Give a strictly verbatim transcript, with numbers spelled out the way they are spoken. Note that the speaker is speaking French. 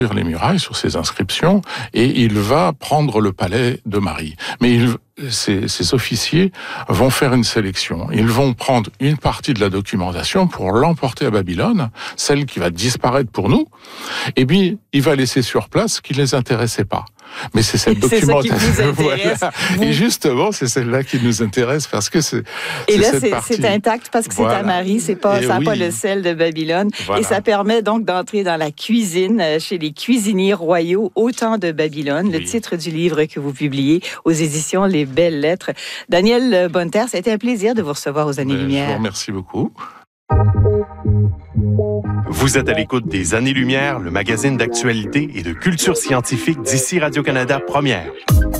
les murailles sur ces inscriptions et il va prendre le palais de Marie. Mais il, ces, ces officiers vont faire une sélection. Ils vont prendre une partie de la documentation pour l'emporter à Babylone, celle qui va disparaître pour nous, et puis il va laisser sur place ce qui les intéressait pas. Mais c'est cette c'est documentation. Voilà. Et justement, c'est celle-là qui nous intéresse parce que c'est. Et c'est là, cette c'est, partie. c'est intact parce que Voilà. c'est à Marie, c'est pas, Et ça n'a oui. pas le sel de Babylone. Voilà. Et ça permet donc d'entrer dans la cuisine chez les cuisiniers royaux au temps de Babylone, oui. Le titre du livre que vous publiez aux éditions Les Belles Lettres. Daniel Bonneterre, ça a été un plaisir de vous recevoir aux Années-Lumière. Je vous remercie beaucoup. Vous êtes à l'écoute des Années-Lumière, le magazine d'actualité et de culture scientifique d'ici Radio-Canada Première.